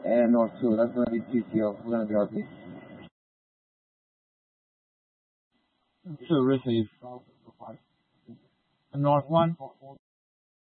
and North 2. That's going to be TCO. We're going to be RP. 2 receive. North 1.